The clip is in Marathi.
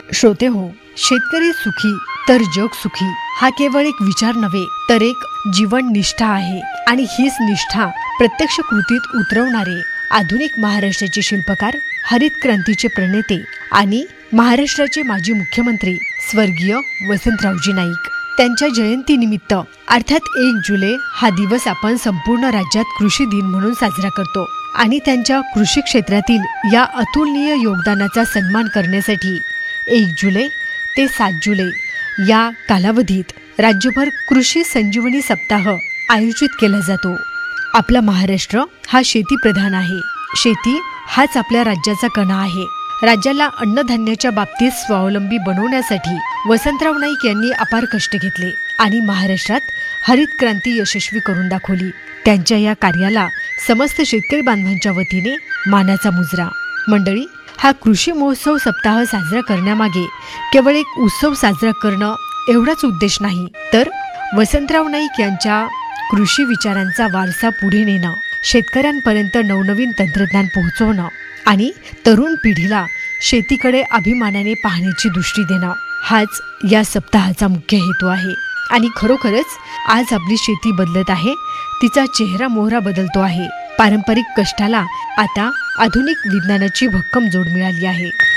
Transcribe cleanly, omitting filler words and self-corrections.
श्रोते हो, शेतकरी सुखी तर जग सुखी हा केवळ एक विचार नव्हे तर एक जीवन निष्ठा आहे. आणि हीच निष्ठा प्रत्यक्ष कृतीत उतरवणारे आधुनिक महाराष्ट्राचे शिल्पकार, हरित क्रांतीचे प्रणेते आणि महाराष्ट्राचे माजी मुख्यमंत्री स्वर्गीय वसंतरावजी नाईक. त्यांच्या जयंतीनिमित्त अर्थात 1 जुलै हा दिवस आपण संपूर्ण राज्यात कृषी दिन म्हणून साजरा करतो. आणि त्यांच्या कृषी क्षेत्रातील या अतुलनीय योगदानाचा सन्मान करण्यासाठी 1 जुलै ते 7 जुलै या कालावधीत राज्यभर कृषी संजीवनी सप्ताह आयोजित केला जातो. आपला महाराष्ट्र हा शेतीप्रधान आहे. शेती हाच आपल्या राज्याचा कणा आहे. राज्याला अन्नधान्याच्या बाबतीत स्वावलंबी बनवण्यासाठी वसंतराव नाईक यांनी अपार कष्ट घेतले आणि महाराष्ट्रात हरित क्रांती यशस्वी करून दाखवली. त्यांच्या या कार्याला समस्त शेतकरी बांधवांच्या वतीने मानाचा मुजरा. मंडळी, हा कृषी महोत्सव सप्ताह साजरा करण्यामागे केवळ एक उत्सव साजरा करणं एवढाच उद्देश नाही, तर वसंतराव नाईक यांच्या कृषी विचारांचा वारसा पुढे नेणं, शेतकऱ्यांपर्यंत नवनवीन तंत्रज्ञान पोहोचवणं आणि तरुण पिढीला शेतीकडे अभिमानाने पाहण्याची दृष्टी देणं हाच या सप्ताहाचा मुख्य हेतू आहे. आणि खरोखरच आज आपली शेती बदलत आहे, तिचा चेहरा मोहरा बदलतो आहे. पारंपरिक कष्टाला आता आधुनिक विज्ञानाची भक्कम जोड मिळाली आहे.